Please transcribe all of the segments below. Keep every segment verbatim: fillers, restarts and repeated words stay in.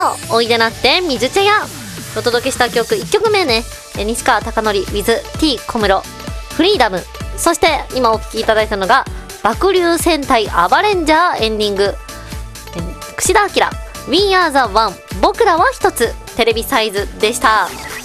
おいでなって水茶屋。お届けした曲いっきょくめね、西川貴教 with T 小室フリーダム。そして今お聴きいただいたのが爆竜戦隊アバレンジャーエンディング、櫛田明 We are the one 僕らは一つテレビサイズでした。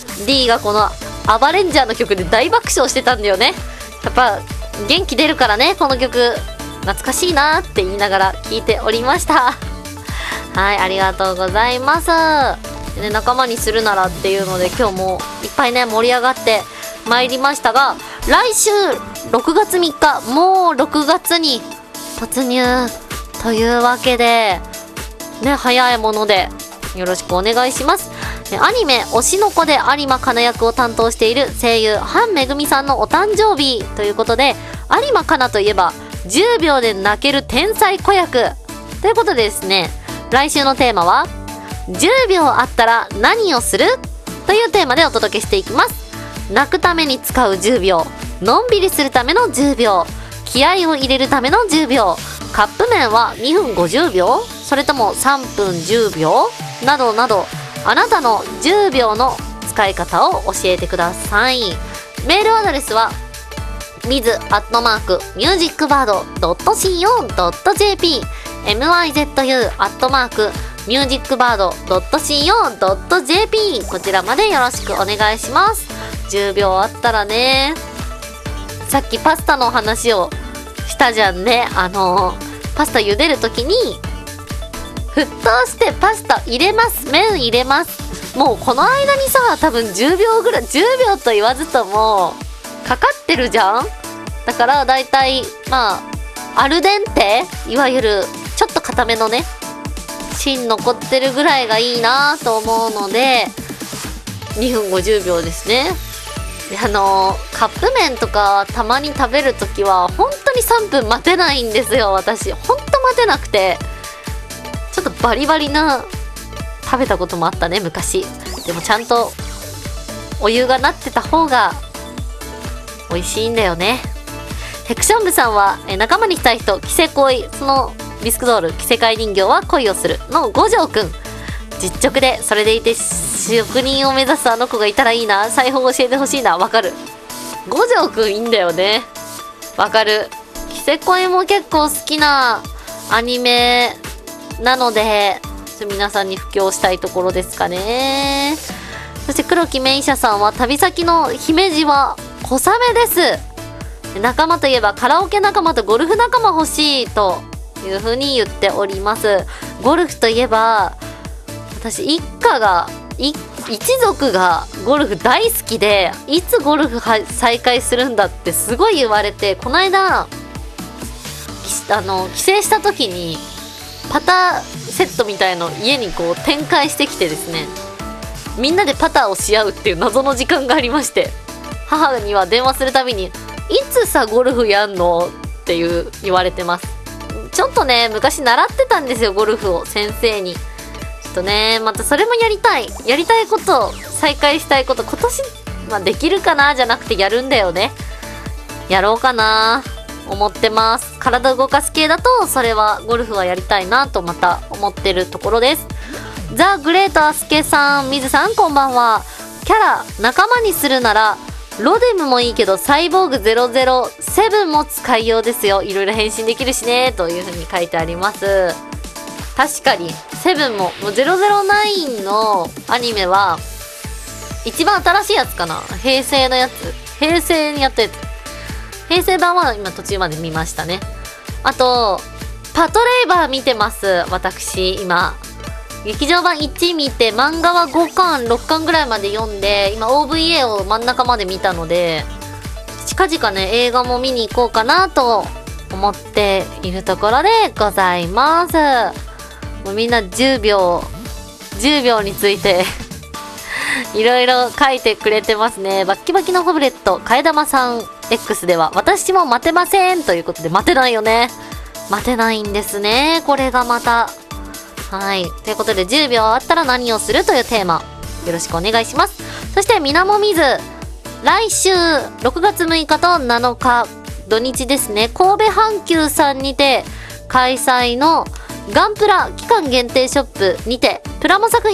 D がこのアバレンジャーの曲で大爆笑してたんだよね。やっぱ元気出るからね、この曲懐かしいなって言いながら聴いておりました。はい、ありがとうございます。で、仲間にするならっていうので今日もいっぱいね盛り上がってまいりましたが、来週ろくがつみっか、もうろくがつに突入というわけでね、早いものでよろしくお願いします。アニメ推しの子で有馬香奈役を担当している声優韓めぐみさんのお誕生日ということで、有馬香奈といえばじゅうびょうで泣ける天才子役ということでですね、来週のテーマはじゅうびょうあったら何をするというテーマでお届けしていきます。泣くために使うじゅうびょう、のんびりするためのじゅうびょう、気合を入れるためのじゅうびょう、カップ麺はにふんごじゅうびょう、それともさんぷんじゅうびょうなどなど、あなたのじゅうびょうの使い方を教えてください。メールアドレスはミズアットマークミュージックバードドットシーオードットジェーピー ミズ アットマークミュージックバードドットシーオードットジェーピー こちらまでよろしくお願いします。じゅうびょうあったらね、さっきパスタの話をしたじゃんね。あのパスタ茹でるときに沸騰してパスタ入れます、麺入れます。もうこの間にさ、多分じゅうびょうぐらい、じゅうびょうと言わずともかかってるじゃん。だからだいたいまあアルデンテ、いわゆるちょっと固めのね芯残ってるぐらいがいいなと思うのでにふんごじゅうびょうですね。で、あのー、カップ麺とかたまに食べるときは本当にさんぷん待てないんですよ。私本当待てなくて、ちょっとバリバリな食べたこともあったね昔。でもちゃんとお湯がなってた方が美味しいんだよね。ヘクション部さんはえ仲間にしたい人着せ恋、そのビスクドール着せ替え人形は恋をするの五条くん、実直でそれでいて職人を目指すあの子がいたらいいな、裁縫教えてほしいな。わかる、五条くんいいんだよね。わかる。着せ恋も結構好きなアニメなので皆さんに布教したいところですかね。そして黒木メイシャさんは旅先の姫路は小雨です。仲間といえばカラオケ仲間とゴルフ仲間欲しいという風に言っております。ゴルフといえば私一家がい一族がゴルフ大好きで、いつゴルフは再開するんだってすごい言われて、この間あの帰省した時にパターセットみたいの家にこう展開してきてですね、みんなでパターをし合うっていう謎の時間がありまして、母には電話するたびにいつさゴルフやんのっていう言われてます。ちょっとね昔習ってたんですよ、ゴルフを先生に。ちょっとねまたそれもやりたいやりたいこと再開したいこと、今年、まあ、できるかなじゃなくてやるんだよね。やろうかな思ってます。体動かす系だとそれはゴルフはやりたいなとまた思ってるところです。ザ・グレートアスケさん、水さんこんばんは。キャラ仲間にするならロデムもいいけどサイボーグゼロゼロセブンも使いようですよ、いろいろ変身できるしねというふうに書いてあります。確かにセブンももうゼロゼロナインのアニメは一番新しいやつかな、平成のやつ、平成にやったやつ、平成版は今途中まで見ましたね。あとパトレイバー見てます私今。劇場版いち見て漫画はごかんろっかんぐらいまで読んで、今 オーブイエー を真ん中まで見たので近々ね映画も見に行こうかなと思っているところでございます。もうみんなじゅうびょうじゅうびょうについていろいろ書いてくれてますね。バッキバキのホブレット替え玉さん X では私も待てませんということで、待てないよね、待てないんですねこれがまた。はい、ということでじゅうびょうあったら何をするというテーマよろしくお願いします。そしてみなもみず、来週ろくがつむいかとなのか土日ですね、神戸阪急さんにて開催のガンプラ期間限定ショップにてプラモ作